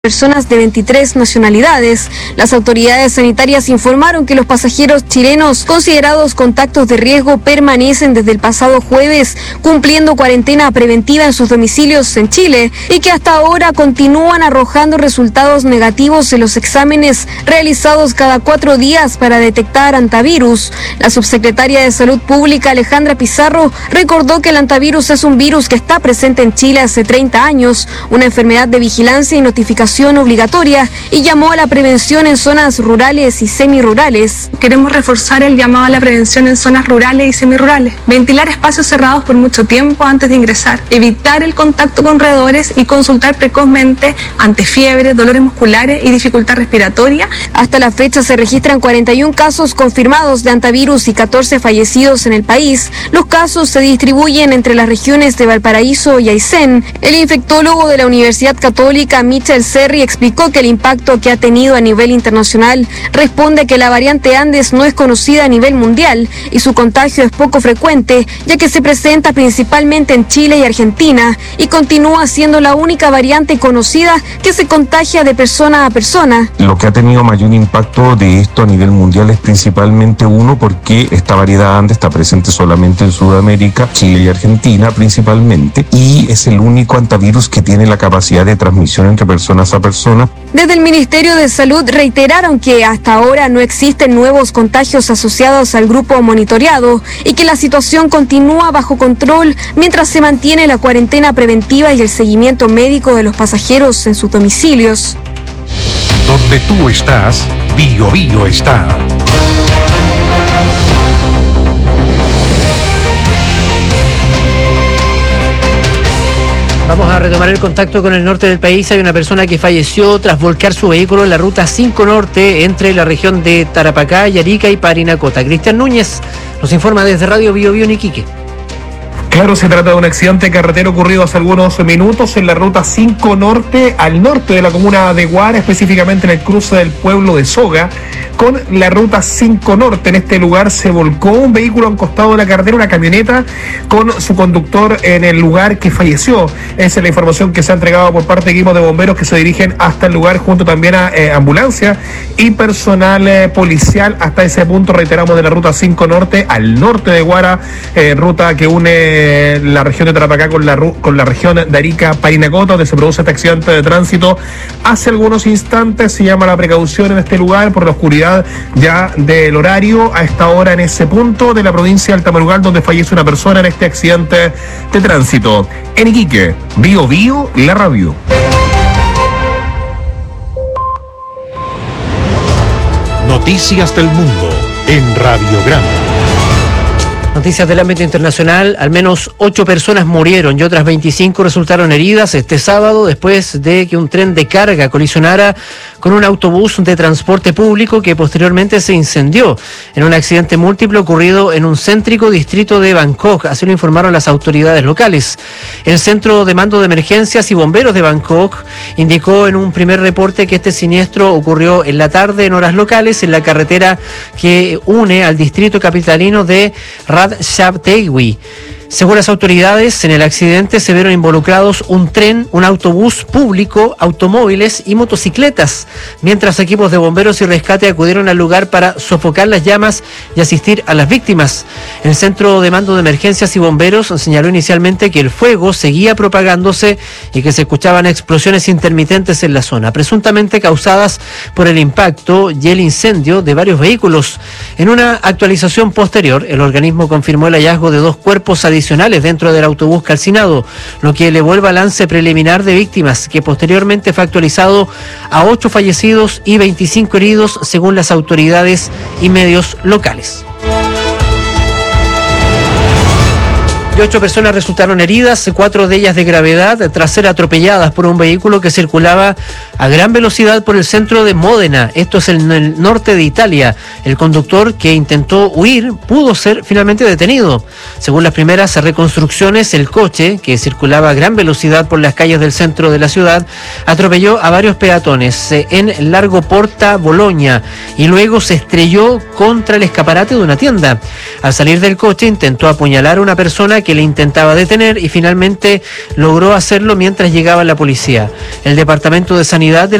personas de 23 nacionalidades. Las autoridades sanitarias informaron que los pasajeros chilenos considerados contactos de riesgo permanecen desde el pasado jueves cumpliendo cuarentena preventiva en sus domicilios en Chile y que hasta ahora continúan arrojando resultados negativos en los exámenes realizados cada 4 días para detectar hantavirus. La subsecretaria de Salud Pública, Alejandra Pizarro, recordó que el hantavirus es un virus que está presente en Chile hace 30 años, una enfermedad de vigilancia y notificación obligatoria, y llamó a la prevención en zonas rurales y semirurales. Queremos reforzar el llamado a la prevención en zonas rurales y semirurales, ventilar espacios cerrados por mucho tiempo antes de ingresar, evitar el contacto con roedores y consultar precozmente ante fiebre, dolores musculares y dificultad respiratoria. Hasta la fecha se registran 41 casos confirmados de hantavirus y 14 fallecidos en el país. Los casos se distribuyen entre las regiones de Valparaíso y Aysén. El infectólogo de la Universidad Católica, Michel Serri, explicó que el impacto que ha tenido a nivel internacional responde a que la variante Andes no es conocida a nivel mundial y su contagio es poco frecuente, ya que se presenta principalmente en Chile y Argentina y continúa siendo la única variante conocida que se contagia de persona a persona. Lo que ha tenido mayor impacto de esto a nivel mundial es principalmente porque esta variedad Andes está presente solamente en Sudamérica, Chile y Argentina principalmente, y es el único hantavirus que tiene la capacidad de transmisión entre personas a personas. Desde el Ministerio de Salud reiteraron que hasta ahora no existen nuevos contagios asociados al grupo monitoreado y que la situación continúa bajo control mientras se mantiene la cuarentena preventiva y el seguimiento médico de los pasajeros en sus domicilios. Donde tú estás, Bio Bio está. Vamos a retomar el contacto con el norte del país. Hay una persona que falleció tras volcar su vehículo en la ruta 5 Norte entre la región de Tarapacá, Arica y Parinacota. Cristian Núñez nos informa desde Radio Bio Bio en Iquique. Claro, se trata de un accidente carretero ocurrido hace algunos minutos en la ruta 5 Norte, al norte de la comuna de Guara, específicamente en el cruce del pueblo de Soga, con la ruta 5 Norte. En este lugar se volcó un vehículo a un costado de la carretera, una camioneta, con su conductor en el lugar que falleció. Esa es la información que se ha entregado por parte de equipos de bomberos que se dirigen hasta el lugar, junto también a ambulancia y personal policial. Hasta ese punto, reiteramos, de la ruta 5 Norte, al norte de Guara, ruta que une la región de Tarapacá con la región de Arica, Parinacota, donde se produce este accidente de tránsito. Hace algunos instantes se llama la precaución en este lugar por la oscuridad ya del horario a esta hora en ese punto de la provincia de Altamirgal, donde fallece una persona en este accidente de tránsito. En Iquique, Bio Bio, la radio. Noticias del mundo en Radiograma. Noticias del ámbito internacional: al menos 8 personas murieron y otras 25 resultaron heridas este sábado después de que un tren de carga colisionara con un autobús de transporte público que posteriormente se incendió en un accidente múltiple ocurrido en un céntrico distrito de Bangkok. Así lo informaron las autoridades locales. El Centro de Mando de Emergencias y Bomberos de Bangkok indicó en un primer reporte que este siniestro ocurrió en la tarde en horas locales en la carretera que une al distrito capitalino de Ratchaburi. Según las autoridades, en el accidente se vieron involucrados un tren, un autobús público, automóviles y motocicletas, mientras equipos de bomberos y rescate acudieron al lugar para sofocar las llamas y asistir a las víctimas. El Centro de Mando de Emergencias y Bomberos señaló inicialmente que el fuego seguía propagándose y que se escuchaban explosiones intermitentes en la zona, presuntamente causadas por el impacto y el incendio de varios vehículos. En una actualización posterior, el organismo confirmó el hallazgo de 2 cuerpos adicionales dentro del autobús calcinado, lo que elevó el balance preliminar de víctimas, que posteriormente fue actualizado a 8 fallecidos y 25 heridos, según las autoridades y medios locales. Y 8 personas resultaron heridas, 4 de ellas de gravedad, tras ser atropelladas por un vehículo que circulaba a gran velocidad por el centro de Módena. Esto es en el norte de Italia. El conductor, que intentó huir, pudo ser finalmente detenido. Según las primeras reconstrucciones, el coche, que circulaba a gran velocidad por las calles del centro de la ciudad, atropelló a varios peatones en Largo Porta Bologna y luego se estrelló contra el escaparate de una tienda. Al salir del coche intentó apuñalar a una persona policía que le intentaba detener y finalmente logró hacerlo mientras llegaba la policía. El Departamento de Sanidad de